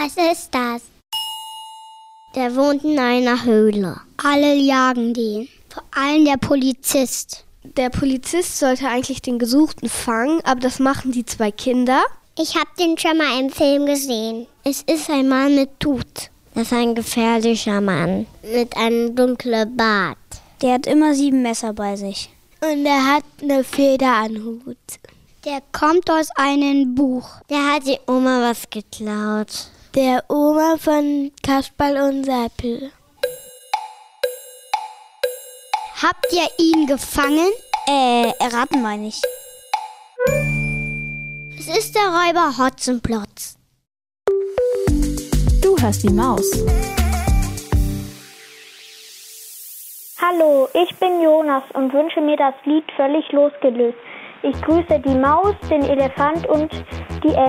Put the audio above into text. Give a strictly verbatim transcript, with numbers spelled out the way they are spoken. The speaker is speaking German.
Was ist das? Der wohnt in einer Höhle. Alle jagen den. Vor allem der Polizist. Der Polizist sollte eigentlich den Gesuchten fangen, aber das machen die zwei Kinder. Ich habe den schon mal im Film gesehen. Es ist ein Mann mit Hut. Das ist ein gefährlicher Mann mit einem dunklen Bart. Der hat immer sieben Messer bei sich. Und er hat eine Feder am Hut. Der kommt aus einem Buch. Der hat die Oma was geklaut. Der Oma von Kasperl und Seppel. Habt ihr ihn gefangen? Äh, erraten meine ich. Es ist der Räuber Hotzenplotz. Du hörst die Maus. Hallo, ich bin Jonas und wünsche mir das Lied Völlig losgelöst. Ich grüße die Maus, den Elefant und die Ente.